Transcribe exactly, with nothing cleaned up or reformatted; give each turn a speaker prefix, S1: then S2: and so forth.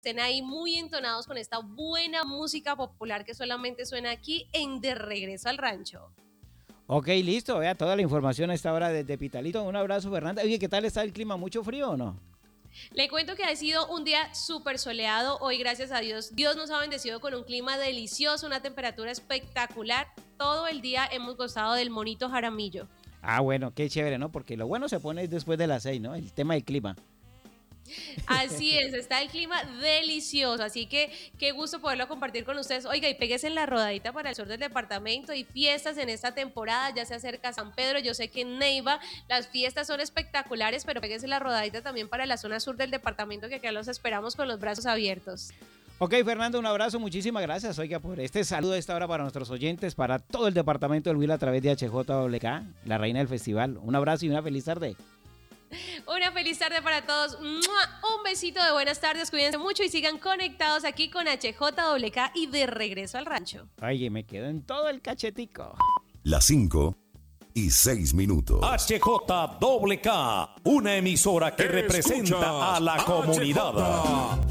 S1: estén ahí muy entonados con esta buena música popular que solamente suena aquí en De Regreso al Rancho.
S2: Ok, listo, vea toda la información a esta hora desde Pitalito. Un abrazo, Fernanda. Oye, ¿qué tal está el clima? ¿Mucho frío o no?
S1: Le cuento que ha sido un día súper soleado. Hoy, gracias a Dios, Dios nos ha bendecido con un clima delicioso, una temperatura espectacular. Todo el día hemos gozado del monito Jaramillo.
S2: Ah, bueno, qué chévere, ¿no? Porque lo bueno se pone después de las seis, ¿no? El tema del clima.
S1: Así es, está el clima delicioso, así que qué gusto poderlo compartir con ustedes. Oiga, y péguese en la rodadita para el sur del departamento y fiestas en esta temporada, ya se acerca San Pedro, yo sé que en Neiva las fiestas son espectaculares, pero péguese la rodadita también para la zona sur del departamento, que acá los esperamos con los brazos abiertos.
S2: Ok, Fernando, un abrazo, muchísimas gracias, oiga, por este saludo a esta hora para nuestros oyentes, para todo el departamento del Huila a través de H J W K, la reina del festival. Un abrazo y una feliz tarde.
S1: Una feliz tarde para todos. ¡Mua! Un besito de buenas tardes. Cuídense mucho y sigan conectados aquí con H J W K y De Regreso al Rancho.
S2: Oye, me quedo en todo el cachetico.
S3: Las cinco y seis minutos.
S4: H J W K, una emisora que Escucha, representa a la comunidad. H J